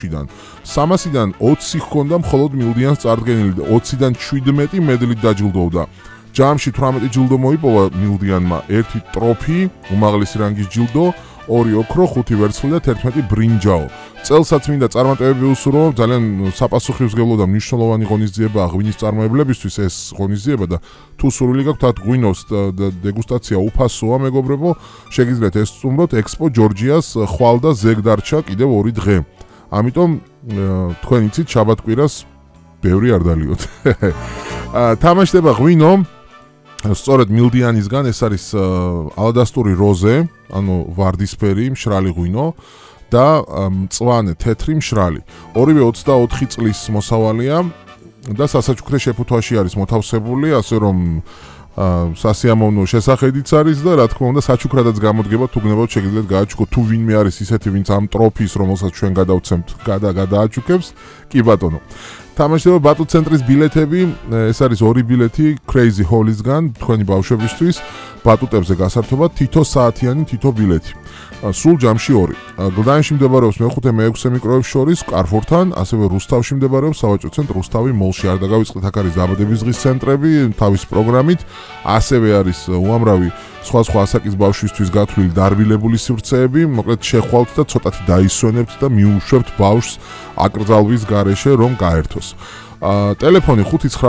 300-დან 20 ჰქონდა მხოლოდ მილდიანს წარდგენილი და 20-დან 17 მედლით დაჯილდოვდა. ჯამში 18 ჯილდო მოიპოვა მილდიანმა, 1 ტროფი, უმაღლესი რანგის ჯილდო, 2 ოქრო, 5 ვერცხლი და 11 ბრინჯაო. წელსაც მინდა წარმატებები უსურვო, ძალიან საპასუხისმგებლო და მნიშვნელოვანი ღონისძიებაა ღვინის წარმოებლებისთვის ეს ღონისძიება და თუ სურვილი გაქვთ ათ ღვინოს დეგუსტაცია უფასოა მეგობრებო, შეგიძლიათ ეს სტუმროთ ექსპო ჯორჯიას ხვალ და ზეგ დარჩა კიდევ 2 დღე. ამიტომ თქვენ იცით შაბათ-კვირას ბევრი არ დალიოთ. თამაშდება ღვინო სწორედ მილდიანისგან, ეს არის ალადასტური როზე, ანუ ვარდისფერი, მშრალი ღვინო და მწვანე, თეთრი, მშრალი. ორივე 24 წლის მოსავალია და სასაჩუქრე შეფუთვაში არის მოთავსებული, ასე რომ სასიამოვნო შესახედიც არის და რა თქმა უნდა საჩუქრადაც გამოდგება, თუ გნებავთ შეგიძლიათ გააჩუქოთ, თუ ვინმე არის ისეთი, ვინც ამ ტროფის, რომელსაც ჩვენ გადავცემთ, გადააჩუქებს, კი ბატონო. თამაშდება ბატუ ცენტრის ბილეთები, ეს არის 2 ბილეთი Crazy Hall-ისგან, თქვენი ბავშვებისთვის, ბატუტებზე გასართობა თითო საათიანი თითო ბილეთი. სულ ჯამში 2. გლდანში მდებარეობს მე-5 მე-6 მიკროებს შორის Carrefour-თან, ასევე რუსთავში მდებარეობს სავაჭრო ცენტრ რუსთავი მოლში. არ დაგავიწყდით, აქ არის დაბადების დღის ცენტრები თავის პროგრამით, ასევე არის უამრავი სხვა ასაკის ბავშვისთვის გათვლილი დარბილებული სივრცეები, მოკლედ შეხვალთ და ცოტათი დაისვენებთ და მიუშვებთ ბავშვს აკრძალვის გარეშე რომ გაერთოს. ტელეფონი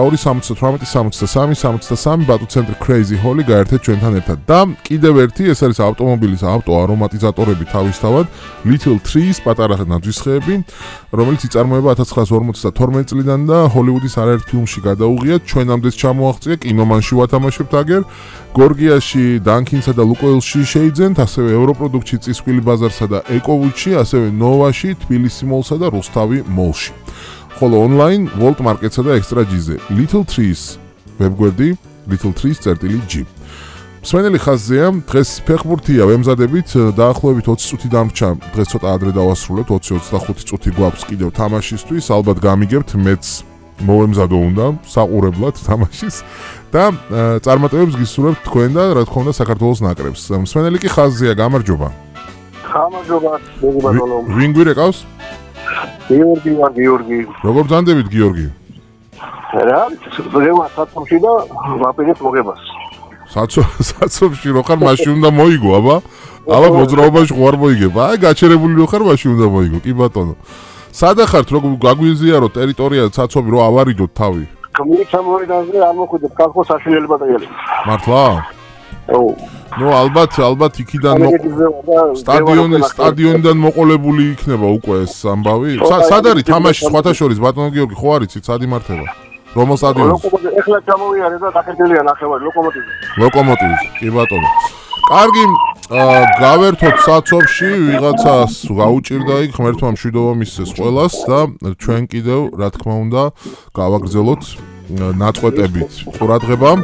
592-78-63 ბატუ ცენტრი Crazy Hall-ი, გაერთეთ ჩვენთან ერთად. და კიდევ ერთი, ეს არის ავტომობილის ავტო არომატიზატორები თავისთავად, Little Trees, პატარა ნაძვისხეები, რომელიც იწარმოება 1952 წლიდან და ჰოლივუდის არაერთ ფილმში გადაუღიათ, ჩვენამდეც ჩამოაღწია, კინომანში ვათამაშებთ აგერ, გორგიაში, დანკინსა და ლუკოილში შეიძენთ, ასევე ევროპროდუქტში, წისქვილი ბაზარსა და ეკოვუჩში, ასევე ნოვაში, თბილისი მოლსა და რუსთავი მოლში. ხოლო ონლაინ Volt Market-სა და Extra G-ზე. Little Trees ვებგვერდი littletrees.g. მსმენელი ხაზზეა, დღეს ფეხბურთია, ვემზადებით, დაახლოებით 20 წუთი დამრჩა, დღეს ცოტა ადრე დავასრულებთ, 20-25 წუთი გვაქვს კიდევ თამაშისთვის, ალბათ გამიგებთ, მეც მოვემზადო უნდა საყურებლად თამაშის და წარმატებებს გისურვებთ თქვენ და რა თქმა უნდა საქართველოს ნაკრებს. მსმენელი კი ხაზზეა, გამარჯობა. გამარჯობა, მეგობრო. ვინ გვირეკავს? გიორგი. როგორ ბრძანდებით, გიორგი? რა, ზევა საწომში და ვაპირებ მოგებას. საწომში რო ხარ, მაშინ უნდა მოიგო, აბა მოძრაობაში ხო არ მოიგებ. აი, გაჩერებული რო ხარ, მაშინ უნდა მოიგო. კი ბატონო. სადა ხართ, როგორ გაგვიზიარო ტერიტორია საწომი რო ავარიდოთ თავი? კომიტა მოედანზე არ მოხვიდებ, კალხო საშინელი ბატალიონი. მართლა? ო. ნუ ალბათ იქიდან სტადიონიდან მოყოლებული იქნება უკვე ეს ამბავი. სად არის თამაში სხვათა შორის ბატონო გიორგი, ხო არიცით სად იმართება? რომელ სტადიონზე? ეხლა ჩამოვიარე და დახერხილია ნახევარი ლოკომოტივის. კი ბატონო. კარგი, გავერთოთ საწობში, ვიღაცას გაუჭირდა იქ, ღმერთმა მშვიდობა მისცეს ყველას და ჩვენ კიდევ რა თქმა უნდა გავაგრძელოთ ნაწყვეტებით. ყურადღება.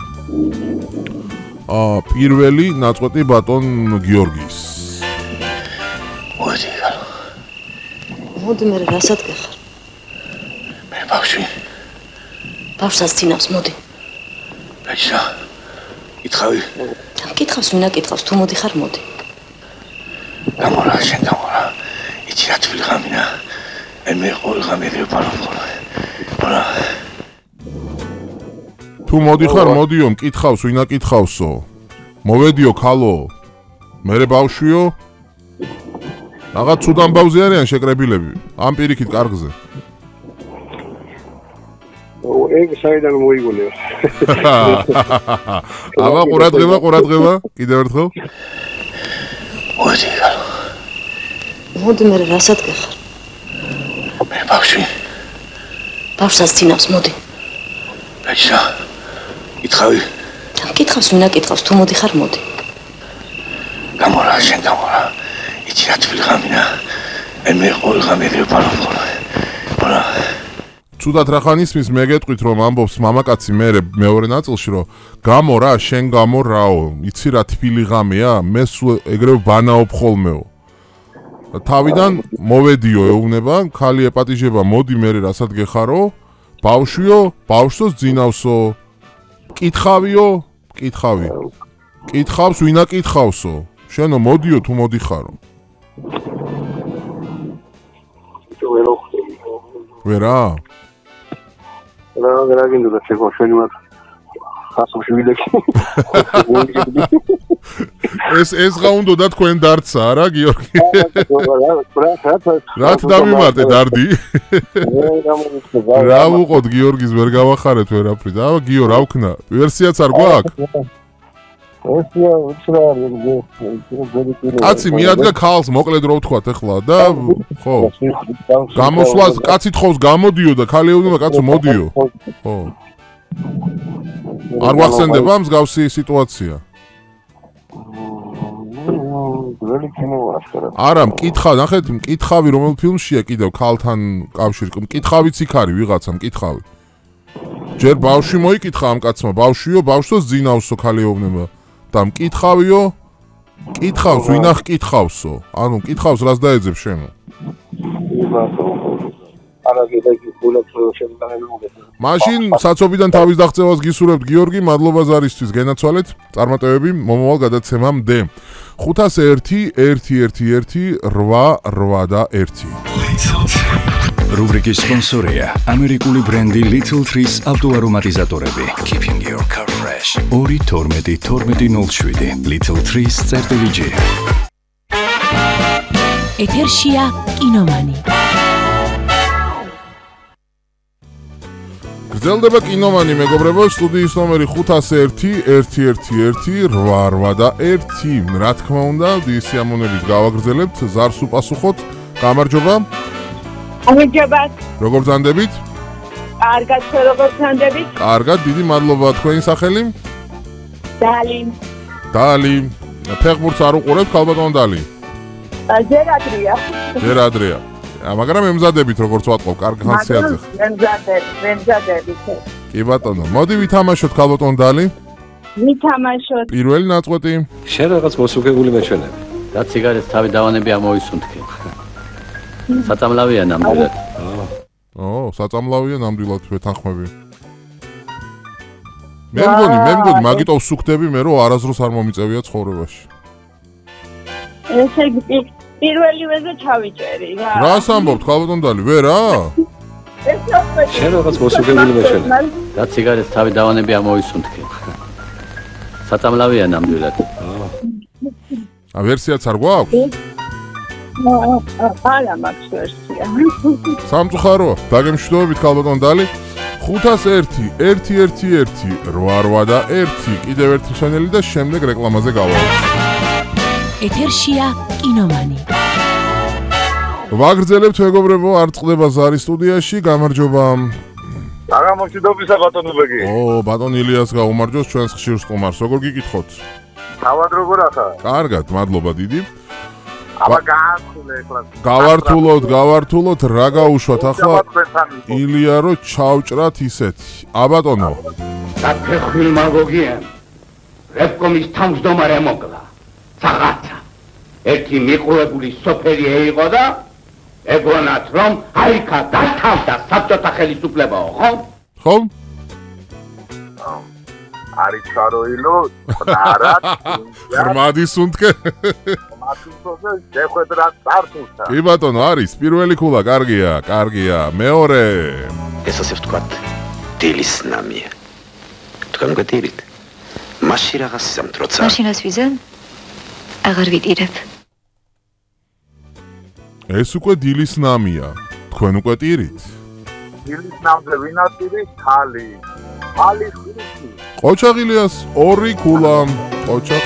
პირველი ნაწყვეტი ბატონ გიორგის. მოდი მე რასაც გეხარ? მე ბავშვი. ბავშვსაც წინავს, მოდი. ბეჭდა. ითხავი. კითხავს, ვინა კითხავს, თუ მოდი ხარ, მოდი. გამორა, შენ გამორა. იცი რა თვლი ღამინა. მე ყოველ ღამე ვიპარობ. არა. თუ მოდი ხარ, მოდიო, მკითხავს, ვინა კითხავსო. მოვედიო ქალო. მერე ბავშვიო. რაღაც ცუდ ამბავზე არიან შეკრებილები. ამ პირიქით კარგზე. ეგ საიდან მოიგონე. აბა ყურადღება, კიდევ ერთხელ. მოდი მე რასაც გეხარ? მე ბავშვი. ბავშვსაც წინავს, მოდი. ბეჭდა. ითხავი. კითხავს, ვინა კითხავს, თუ მოდი ხარ, მოდი. გამორა, შენ გამორა. იცი რა თვლი ღამინა. მე ყოველ ღამე ვიპარობ. არა. ცუდად რახან ისმის, მე გეტყვით რომ ამბობს მამაკაცი მეორე ნაწილში რომ გამორა, შენ გამორაო. იცი რა თბილი ღამეა? მე სულ ეგრევე ბანაობ ხოლმეო. თავიდან მოვედიო ეუბნება, ქალი ეპატიჟება, მოდი მე რასაც გეხარო? ბავშვიო, ბავშვს ძინავსო. კითხავიო, კითხავი. კითხავს, ვინა კითხავსო. შენო მოდიო თუ მოდი ხარო. ვერ ვხვდები. ვერა? რა გინდა შეგო შენი მათ ხასობში ვიდექი. ეს რა უნდა და თქვენ დარცა რა გიორგი? რაც დავიმარტე დარდი. რა უყოთ გიორგის ვერ გავახარეთ ვერაფრით. აბა გიო რა ვქნა? ვერსიაც არ გვაქვს? კაცი მიადგა ქალს მოკლედ რო ვთქვათ ახლა და ხო. გამოსვლას კაცი თხოვს გამოდიო და ქალი ეუბნება კაცო მოდიო. ხო. არ ვახსენდება მსგავსი სიტუაცია? არა, მკითხა, ნახეთ, მკითხავი რომელ ფილმშია კიდევ ქალთან კავშირი. მკითხავიც იქ არის ვიღაცა მკითხავი. ჯერ ბავშვი მოიკითხა ამ კაცმა, ბავშვიო, ბავშვს ძინავსო ქალი ეუბნება. და მკითხავიო, კითხავს, ვინახ კითხავსო. ანუ მკითხავს რას დაეძებ შენო? მაშინ საცობიდან თავის დაღწევას გისურვებთ გიორგი, მადლობა ზარისთვის, გენაცვალეთ. წარმატებები მომავალ გადაცემამდე. 501-111-881. რუბრიკის სპონსორია ამერიკული ბრენდი Little Trees ავტოარომატიზატორები. Keeping your car fresh. 2-12-12-07 Little Trees CG. ეთერშია კინომანი. გრძელდება კინომანი მეგობრებო, სტუდიის ნომერი 501-111-881. რა თქმა უნდა, დისიამონებით გავაგრძელებთ, ზარს უპასუხოთ. გამარჯობა. გამარჯობა. როგორ ბრძანდებით? კარგად, როგორ ბრძანდებით? კარგად, დიდი მადლობა. თქვენი სახელი? დალი. დალი. ფეხბურთს არ უყურებთ, ქალბატონ დალი? ჯერ ადრეა. ჯერ ადრეა. მაგრამ ემზადებით როგორც ვატყობ, კარგ ხანსიაძე. ემზადებით. კი ბატონო, მოდი ვითამაშოთ ქალბატონ დალი. ვითამაშოთ. პირველი ნაწყვეტი. შენ რაღაც მოსუქებული მეჩვენები. და ციგარეთს თავი დავანები ამოვისუნთქი. საწამლავია ნამდვილად. საწამლავია ნამდვილად ვეთანხმები. მე მგონი, მაგით ვსუქდები მე რომ არასდროს არ მომიწევია ცხოვრებაში. ესე იგი პირველივეზე ჩავიჭერი რა. რას ამბობთ ქალბატონ დალი, ვერა? შენ რაღაც მოსუქებული მეჩვენები. და ციგარეთს თავი დავანები ამოვისუნთქი. საწამლავია ნამდვილად. ვერსიაც არ გვაქვს? არა მაქვს ვერსია. სამწუხაროა, დაგემშვიდობებით ქალბატონ დალი. 501-111-881 კიდევ ერთი ჩანელი და შემდეგ რეკლამაზე გავალთ. ეთერშია კინომანი. ვაგრძელებთ მეგობრებო, არ წყდება ზარი სტუდიაში, გამარჯობა. გამარჯობა ბატონებიგი. ბატონ ილიას გაუმარჯოს ჩვენს ხშირ სტუმარს. როგორ გიკითხოთ? თავად როგორ ახლა? კარგად, მადლობა დიდი. აბა გაართულე ახლა. გავართულოთ, რა გაუშვათ ახლა? ილია რო ჩავჭრათ ისეთი. აბატონო. საფეხილმა გოგიან. რევკომის თავმჯდომარე მოკლა. საღაცა. ერთი მიყურებული სოფელი იყო და ეგონათ რომ აიქა დათავდა საბჭოთა ხელისუფლებაო, ხო? ხო? არის ჩაროილო, არა. რმადის უნთქე. კი ბატონო, არის პირველი ქულა, კარგია. მეორე. ეს ასე ვთქვათ, დილის ნამია. თქვენ გვეტირით? მაშინ რაღაც ისამ როცა. მაშინაც ვიზამ? აღარ ვიტირებ. ეს უკვე დილის ნამია. თქვენ უკვე ტირით? დილის ნამზე ვინატირით? ხალი. ხალი ხილი. ყოჩაღილიას 2 ქულა. ყოჩა.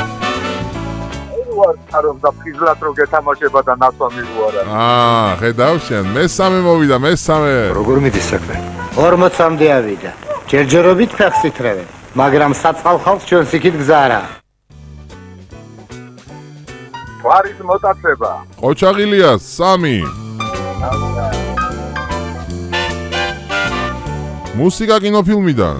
ვარ თაროს და ფიზლად რო გეთამაშება და ნაცვა მიგვარა. ხედავ შენ, მესამე მოვიდა, მესამე. როგორ მიდის საქმე? 40-მდე ავიდა. ჯერჯერობით ფეხს ითრევენ, მაგრამ საწყალხალს ჩვენს იქით გზა არა. ვარის მოტაცება. ყოჩაღილიას 3. მუსიკა კინოფილმიდან.